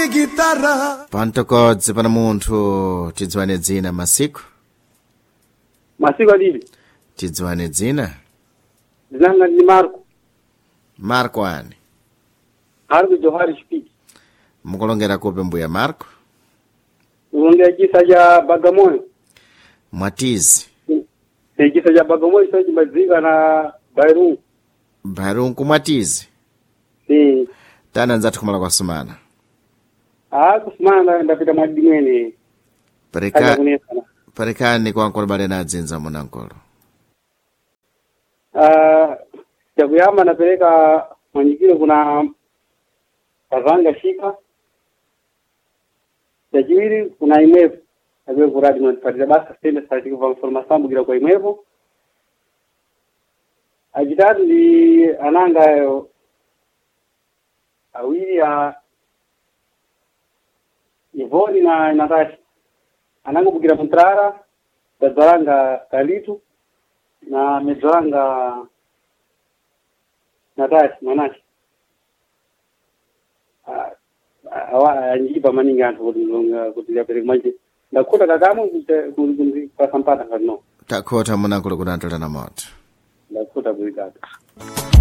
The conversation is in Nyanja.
ndi gitara. Pantokodze pana munthu tidziwane dzina masiku. Masiku alili. Tidziwane dzina. Dzina ndi Marco. Marco ani. Marco Johari Spiki. Mukulongera kupe mbuya Marco. Ulongera chisa cha Bagamoyo. Mwatizi. Chisa cha Bagamoyo sio chimazika na Bairungu. Bairungu Mwatizi. Si. Tana nzati kumala kwa sumana. Kusumana ndapita mwadimene. Parekani kwa nkolo bale na dzinza munankolo. Chakuyama napeleka manyikiro kuna Kazanga Shika. Chachiwiri kuna imwepo. Abiwe kuradi mwanipatira basa stende sarati kufa informação bugira kwa imwepo. Ajitatu ndi ananga awili ya Ivoni na Natasha. Ananga bugira Muntrara, Tazaranga Kalitu, na Medzaranga Natasha, Manashi. Anjiba maningi antu kutilia pere manje. Ndakuta kakamu kwa sampata kano. Takota munankolo kunantola na moto. Ndakuta kulikata.